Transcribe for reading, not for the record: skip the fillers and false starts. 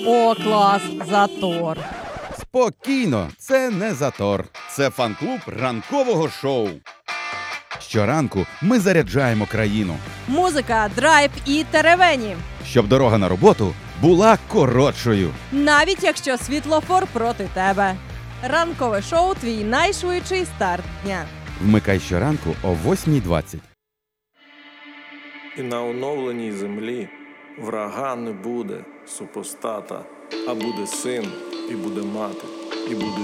О, клас, затор. Спокійно, це не затор. Це фан-клуб ранкового шоу. Щоранку ми заряджаємо країну, Музика, драйв і теревені. щоб дорога на роботу була коротшою. Навіть якщо світлофор проти тебе. Ранкове шоу – твій найшвидший старт дня. Вмикай щоранку о 8:20. І на оновленій землі врага не буде, супостата, а буде син, і буде мати, і буде